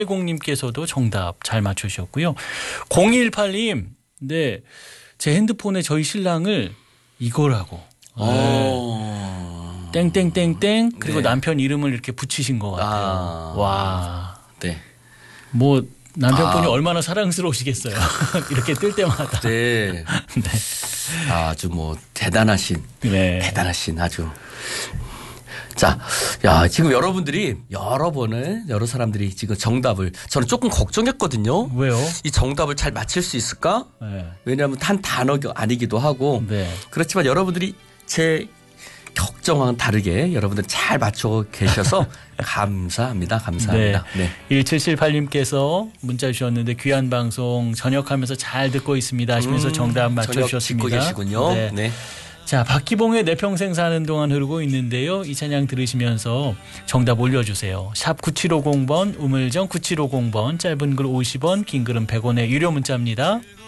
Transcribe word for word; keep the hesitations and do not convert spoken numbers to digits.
공님께서도 정답 잘 맞추셨고요. 공이일팔님, 네, 제 핸드폰에 저희 신랑을 이거라고. 네. 땡땡땡땡 그리고 네. 남편 이름을 이렇게 붙이신 것 같아요. 아. 와. 네. 뭐 남편분이 아. 얼마나 사랑스러우시겠어요. 이렇게 뜰 때마다. 네. 네. 아주 뭐 대단하신, 네. 대단하신 아주. 자, 야, 지금 여러분들이 여러 번을 여러 사람들이 지금 정답을 저는 조금 걱정했거든요. 왜요? 이 정답을 잘 맞힐 수 있을까? 네. 왜냐하면 한 단어가 아니기도 하고. 네. 그렇지만 여러분들이 제 걱정과는 다르게 여러분들 잘 맞춰 계셔서 감사합니다. 감사합니다. 네. 네. 일칠칠팔님께서 문자 주셨는데 귀한 방송 전역하면서 잘 듣고 있습니다 하시면서 음, 정답 맞춰주셨습니다. 듣고 계시군요. 네. 네. 자, 박기봉의 내 평생 사는 동안 흐르고 있는데요. 이 찬양 들으시면서 정답 올려주세요. 샵 구칠오공번 우물정 구칠오공번 짧은 글 오십 원 긴 글은 백 원의 유료 문자입니다.